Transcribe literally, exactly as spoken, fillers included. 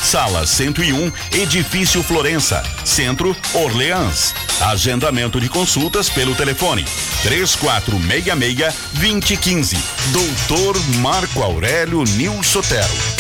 Sala cento e um, Edifício Florença, Centro, Orleans. Agendamento de consultas pelo telefone três quatro seis seis, dois zero um cinco. Doutor Marco Aurélio Nil Sotero.